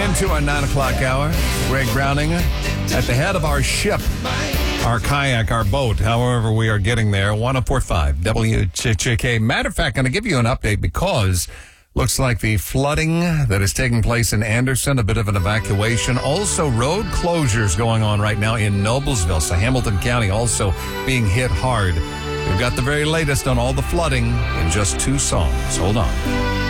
Into our 9 o'clock hour. Greg Browning at the head of our ship, our kayak, our boat, however we are getting there. 104.5 WCHK. Matter of fact, going to give you an update because looks like the flooding that is taking place in Anderson, a bit of an evacuation. Also, road closures going on right now in Noblesville. So Hamilton County also being hit hard. We've got the very latest on all the flooding in just 2 songs. Hold on.